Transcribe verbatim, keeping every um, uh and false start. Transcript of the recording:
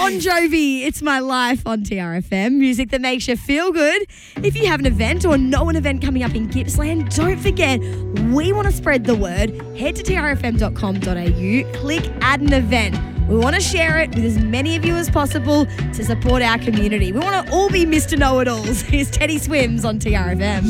Bon Jovi, It's My Life on T R F M. Music that makes you feel good. If you have an event or know an event coming up in Gippsland, don't forget, we want to spread the word. Head to t r f m dot com dot a u, click add an event. We want to share it with as many of you as possible to support our community. We want to all be Mister Know-It-Alls. Here's Teddy Swims on T R F M.